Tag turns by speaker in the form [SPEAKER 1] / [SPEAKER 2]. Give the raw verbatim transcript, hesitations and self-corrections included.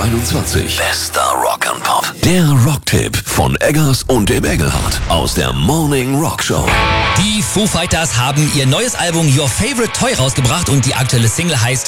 [SPEAKER 1] einundzwanzig. Bester Rock and Pop. Der Rocktipp von Eggers und dem Engelhardt aus der Morning Rock Show.
[SPEAKER 2] Die Foo Fighters haben ihr neues Album Your Favorite Toy rausgebracht und die aktuelle Single heißt